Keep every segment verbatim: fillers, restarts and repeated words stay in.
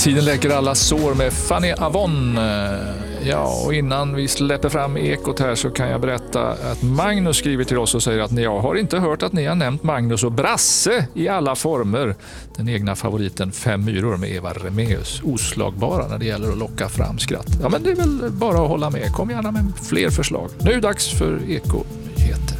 Tiden läker alla sår med Fanny Avon. Ja, och innan vi släpper fram ekot här så kan jag berätta att Magnus skriver till oss och säger att jag har inte hört att ni har nämnt Magnus och Brasse i alla former. Den egna favoriten Fem myror med Eva Remeus. Oslagbara när det gäller att locka fram skratt. Ja, men det är väl bara att hålla med. Kom gärna med fler förslag. Nu är det dags för Eko-nyheter.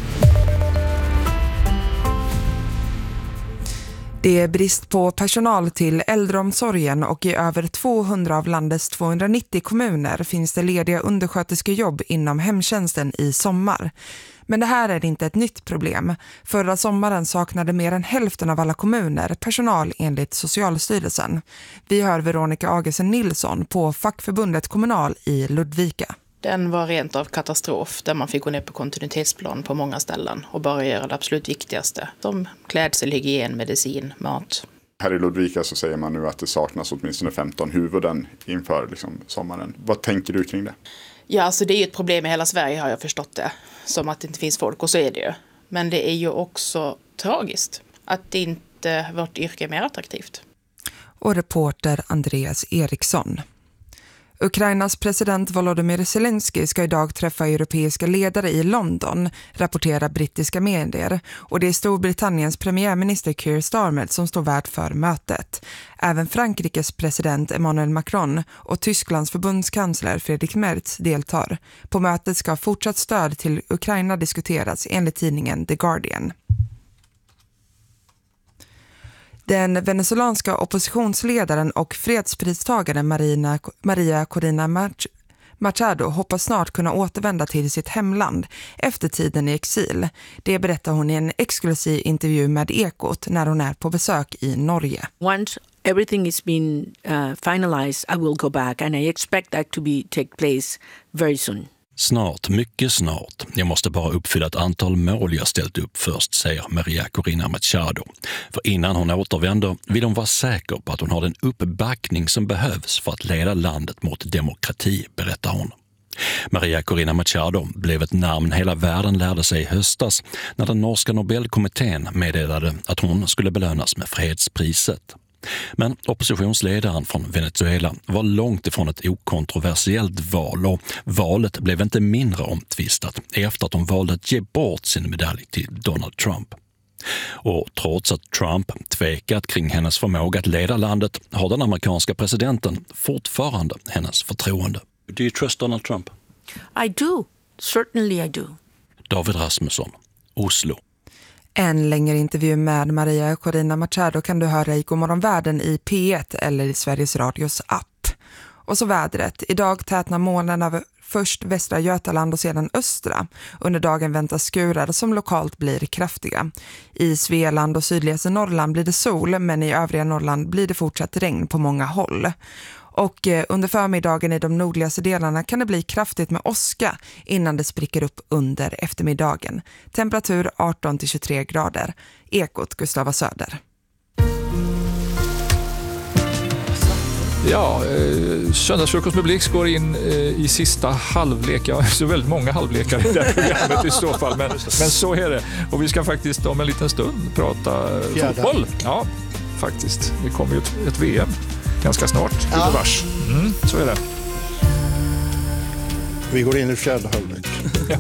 Det är brist på personal till äldreomsorgen och i över tvåhundra av landets tvåhundranittio kommuner finns det lediga undersköterskejobb inom hemtjänsten i sommar. Men det här är inte ett nytt problem. Förra sommaren saknade mer än hälften av alla kommuner personal enligt Socialstyrelsen. Vi hör Veronica Agesen Nilsson på fackförbundet Kommunal i Ludvika. Den var rent av katastrof där man fick gå ner på kontinuitetsplan på många ställen och bara göra det absolut viktigaste. Som klädsel, hygien, medicin, mat. Här i Ludvika så säger man nu att det saknas åtminstone femton huvuden inför liksom sommaren. Vad tänker du kring det? Ja, alltså det är ju ett problem i hela Sverige har jag förstått det. Som att det inte finns folk och så är det ju. Men det är ju också tragiskt att inte vårt yrke är mer attraktivt. Och reporter Andreas Eriksson. Ukrainas president Volodymyr Zelensky ska idag träffa europeiska ledare i London, rapporterar brittiska medier. Och det är Storbritanniens premiärminister Keir Starmer som står värd för mötet. Även Frankrikes president Emmanuel Macron och Tysklands förbundskansler Friedrich Merz deltar. På mötet ska fortsatt stöd till Ukraina diskuteras enligt tidningen The Guardian. Den venezuelanska oppositionsledaren och fredspristagaren Marina, Maria Corina Machado hoppas snart kunna återvända till sitt hemland efter tiden i exil. Det berättar hon i en exklusiv intervju med Ekot när hon är på besök i Norge. Once everything is been uh, finalized, I will go back and I expect that to be take place very soon. Snart, mycket snart. Jag måste bara uppfylla ett antal mål jag ställt upp först, säger Maria Corina Machado. För innan hon återvänder vill hon vara säker på att hon har den uppbackning som behövs för att leda landet mot demokrati, berättar hon. Maria Corina Machado blev ett namn hela världen lärde sig i höstas när den norska Nobelkommittén meddelade att hon skulle belönas med fredspriset. Men oppositionsledaren från Venezuela var långt ifrån ett okontroversiellt val och valet blev inte mindre omtvistat efter att hon valde att ge bort sin medalj till Donald Trump. Och trots att Trump tvekat kring hennes förmåga att leda landet har den amerikanska presidenten fortfarande hennes förtroende. Do you trust Donald Trump? I do. Certainly I do. David Rasmusson, Oslo. En längre intervju med Maria Corina Machado kan du höra i Godmorgon Världen i P ett eller i Sveriges Radios app. Och så vädret. Idag tätnar molnen över först västra Götaland och sedan östra. Under dagen väntas skurar som lokalt blir kraftiga. I Svealand och sydligaste Norrland blir det sol, men i övriga Norrland blir det fortsatt regn på många håll. Och under förmiddagen i de nordligaste delarna kan det bli kraftigt med åska innan det spricker upp under eftermiddagen. Temperatur arton till tjugotre grader. Ekot Gustava Söder. Ja, eh, Söndagsfrukost med Blix går in eh, i sista halvlek. Ja, så väldigt många halvlekar i det här programmet i så fall. Men, men så är det. Och vi ska faktiskt om en liten stund prata Fjärde. fotboll. Ja, faktiskt. Det kommer ju ett, ett V M ganska snart. Ja. Vars. Mm, så är det. Vi går in i fjärde halvlek.